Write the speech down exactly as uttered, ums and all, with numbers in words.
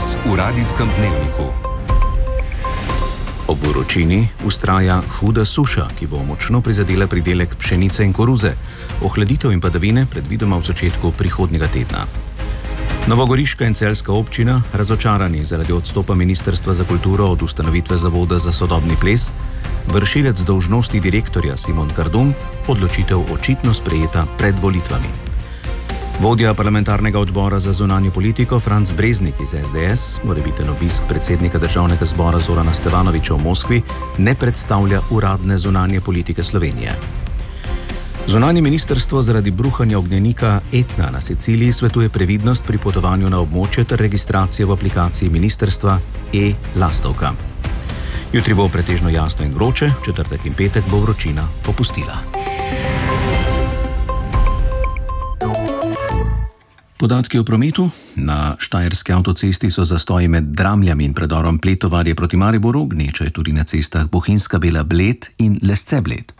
Danes v radijskem dnevniku. Ob vročini vztraja huda suša, ki bo močno prizadela pridelek pšenice in koruze. Ohladitev in padavine predvidoma v začetku prihodnjega tedna. Novogoriška in celjska občina razočarani zaradi odstopa Ministrstva za kulturo od ustanovitve Zavoda za sodobni ples, vršilec dolžnosti direktorja Simon Kardum, odločitev očitno sprejeta pred volitvami. Vodja parlamentarnega odbora za zunanjo politiko Franc Breznik iz es de es, morebiten obisk predsednika državnega zbora Zorana Stevanovića v Moskvi, ne predstavlja uradne zunanje politike Slovenije. Zunanje ministrstvo zaradi bruhanja ognjenika Etna na Siciliji svetuje previdnost pri potovanju na območje ter registracijo v aplikaciji ministrstva e-Lastovka. Jutri bo pretežno jasno in vroče, četrtek in petek bo vročina popustila. Podatki o prometu. Na štajerski avtocesti so zastoji med Dramljami in predorom Pletovarje proti Mariboru, gneča je tudi na cestah Bohinjska Bela Bled in Lesce Bled.